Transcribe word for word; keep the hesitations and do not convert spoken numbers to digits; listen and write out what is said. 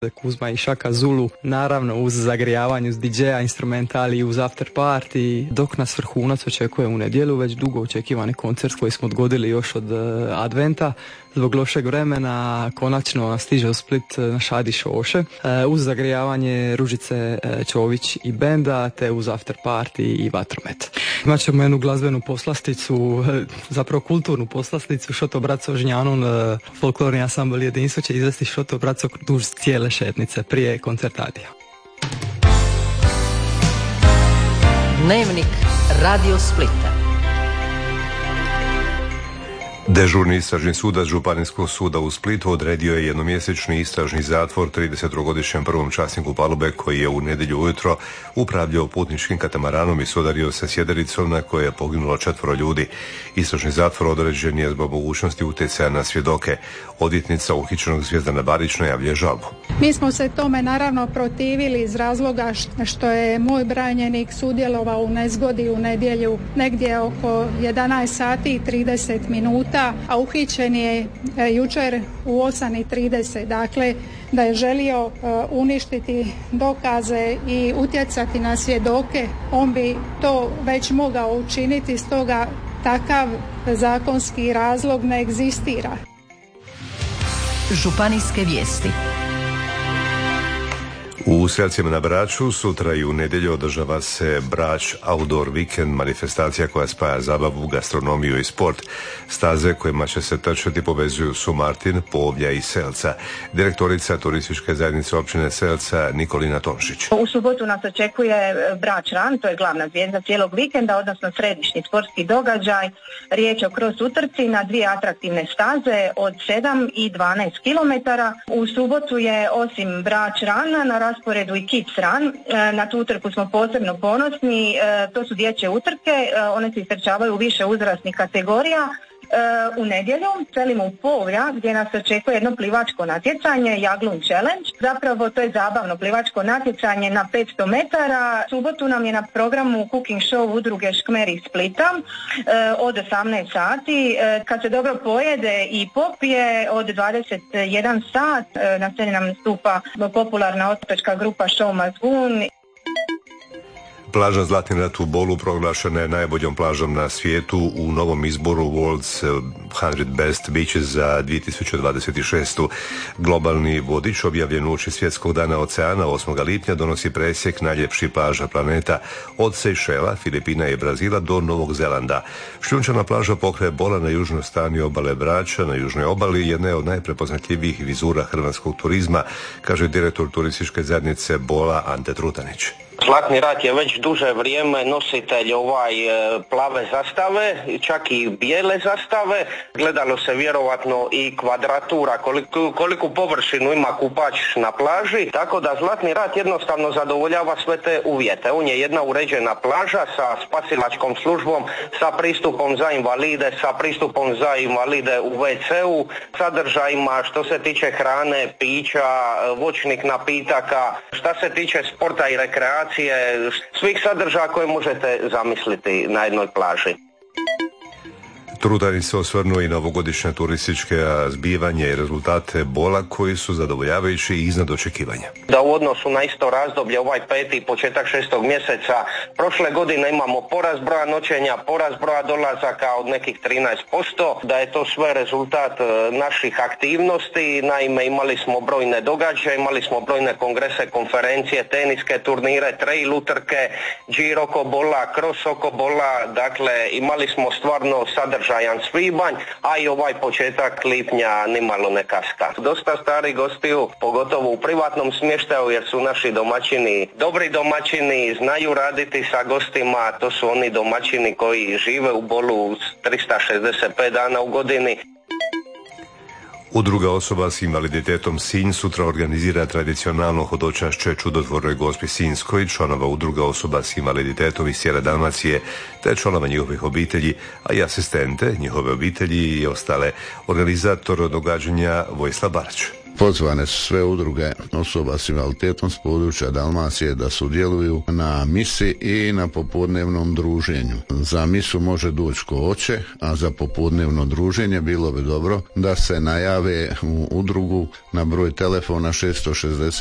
Kuzma i Šaka Zulu, naravno uz zagrijavanje, uz di džeja, instrumentali, uz after party, dok nas vrhunac očekuje u nedjelju, već dugo očekivani koncert koji smo odgodili još od uh, adventa. Zbog lošeg vremena konačno stiže u Split na Šadi Šoše, uh, uz zagrijavanje Ružice uh, Čović i benda, te uz after party i vatromet. Imat ćemo jednu glazbenu poslasticu, uh, zapravo kulturnu poslasticu, Šoto Braco Žnjanun, uh, folklorni ansambl Jedinstvo će izvesti Šoto Braco duž cijele šetnice prije koncertadija. Dnevnik Radio Splita. Dežurni istražni sudac Županijskog suda u Splitu odredio je jednomjesečni istražni zatvor tridesetogodišnjem prvom časniku palube koji je u nedjelju ujutro upravljao putničkim katamaranom i sudario se sjedaricom na kojoj je poginulo četvoro ljudi. Istražni zatvor određen je zbog mogućnosti utjecaja na svjedoke. Odvjetnica uhićenog Zvjezdana Barić najavljuje žalbu. Mi smo se tome naravno protivili iz razloga što je moj branjenik sudjelovao u nezgodi u nedjelju negdje oko jedanaest sati i trideset minuta, a uhićen je jučer u osam i trideset. Dakle, da je želio uh, uništiti dokaze i utjecati na svjedoke, on bi to već mogao učiniti, stoga takav zakonski razlog ne egzistira. Županijske vijesti. U Selcima na Braču sutra i u nedjelju održava se Brač Outdoor Weekend, manifestacija koja spaja zabavu, gastronomiju i sport. Staze kojima će se trčati povezuju Sumartin, Povlja i Selca. Direktorica turističke zajednice općine Selca Nikolina Tonšić. U subotu nas očekuje Brač Run, to je glavna zvijezda cijelog vikenda, odnosno središnji sportski događaj. Riječ je o cross utrci na dvije atraktivne staze od sedam i dvanaest kilometara. U subotu je osim Brač Runa na rasporedu i Kids Run. Na tu utrku smo posebno ponosni. To su dječje utrke, one se istrčavaju u više uzrasnih kategorija. U nedjelju selimo u Povlja gdje nas očekuje jedno plivačko natjecanje, Jaglun Challenge. Zapravo to je zabavno plivačko natjecanje na petsto metara. Subotu nam je na programu cooking show udruge Škmer iz Splita od osamnaest sati. Kad se dobro pojede i popije od dvadeset jedan sat na sceni nam stupa popularna otočka grupa Show Mazgun. Plaža Zlatni rat u Bolu proglašena je najboljom plažom na svijetu u novom izboru World's sto Best Beaches za dvije tisuće dvadeset šest. Globalni vodič objavljen uoči Svjetskog dana oceana osmog lipnja donosi presjek najljepših plaža planeta od Sejšela, Filipina i Brazila do Novog Zelanda. Šljunčana plaža pokraj Bola na južnoj strani obale Brača na južnoj obali jedna je od najprepoznatljivijih vizura hrvatskog turizma, kaže direktor turističke zajednice Bola Ante Trutanić. Zlatni rat je već duže vrijeme nositelj ovaj plave zastave, čak i bijele zastave. Gledalo se vjerovatno i kvadratura, koliko, koliku površinu ima kupač na plaži, tako da Zlatni rat jednostavno zadovoljava sve te uvjete. On je jedna uređena plaža sa spasilačkom službom, sa pristupom za invalide, sa pristupom za invalide u ve ce u, sadržajima što se tiče hrane, pića, voćnih napitaka, šta se tiče sporta i rekreacije, svih sadržaja koje možete zamisliti na jednoj plaži. Trutanić se osvrnuo i na ovogodišnje turističke zbivanje i rezultate Bola koji su zadovoljavajući i iznad očekivanja. Da u odnosu na isto razdoblje, ovaj peti i početak šestog mjeseca prošle godine imamo porast broja noćenja, porast broja dolazaka od nekih trinaest posto, da je to sve rezultat naših aktivnosti. Naime, imali smo brojne događaje, imali smo brojne kongrese, konferencije, teniske turnire, trail utrke, Giro oko Bola, cross oko Bola, dakle imali smo stvarno sadržaj svibanj, a i ovaj početak lipnja nimalo ne kaska. Dosta starih gostiju, pogotovo u privatnom smještaju, jer su naši domaćini dobri domaćini, znaju raditi sa gostima, to su oni domaćini koji žive u Bolu trista šezdeset pet dana u godini. Udruga osoba s invaliditetom Sinj sutra organizira tradicionalno hodočašće Čudotvornoj Gospi Sinjskoj, članova udruga osoba s invaliditetom iz cijele Dalmacije, te članova njihovih obitelji, a i asistente, njihove obitelji i ostale. Organizator događanja Vojislav Barać. Pozvane su sve udruge osoba s invaliditetom s područja Dalmacije da sudjeluju na misi i na popodnevnom druženju. Za misu može doći ko hoće, a za popodnevno druženje bilo bi dobro da se najave u udrugu na broj telefona šest šest